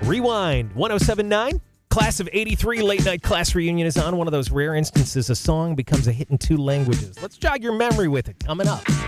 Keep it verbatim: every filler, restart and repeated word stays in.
Rewind one oh seven point nine. Class of eighty-three late night class reunion is on. One of those rare instances a song becomes a hit in two languages. Let's jog your memory with it. Coming up.